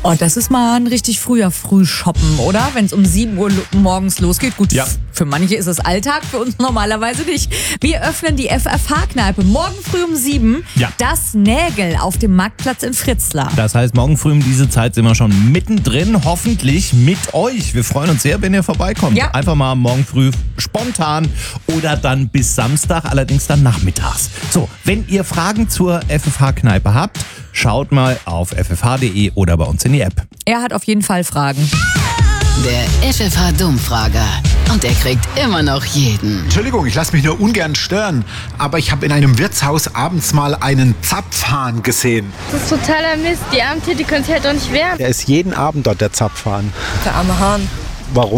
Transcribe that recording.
Oh, das ist mal ein richtig früher Frühshoppen, oder? Wenn es um 7 Uhr morgens losgeht. Gut, Ja. für manche ist es Alltag, für uns normalerweise nicht. Wir öffnen die FFH-Kneipe morgen früh um 7. Ja. Das Nägel auf dem Marktplatz in Fritzlar. Das heißt, morgen früh um diese Zeit sind wir schon mittendrin, hoffentlich mit euch. Wir freuen uns sehr, wenn ihr vorbeikommt. Ja. Einfach mal morgen früh spontan oder dann bis Samstag, allerdings dann nachmittags. So, wenn ihr Fragen zur FFH-Kneipe habt, schaut mal auf ffh.de oder bei uns in die App. Er hat auf jeden Fall Fragen. Der FFH-Dummfrager. Und er kriegt immer noch jeden. Entschuldigung, ich lasse mich nur ungern stören, aber ich habe in einem Wirtshaus abends mal einen Zapfhahn gesehen. Das ist totaler Mist. Die armen Tiere, die können sich halt doch nicht wehren. Der ist jeden Abend dort, der Zapfhahn. Der arme Hahn. Warum?